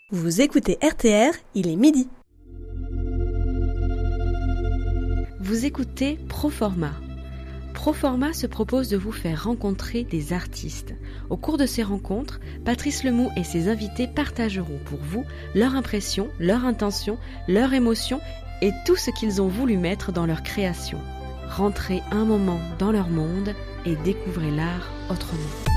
Vous écoutez RTR, il est midi. Vous écoutez Proforma. Proforma se propose de vous faire rencontrer des artistes. Au cours de ces rencontres, Patrice Lemou et ses invités partageront pour vous leurs impressions, leurs intentions, leurs émotions et tout ce qu'ils ont voulu mettre dans leur création. Rentrez un moment dans leur monde et découvrez l'art autrement.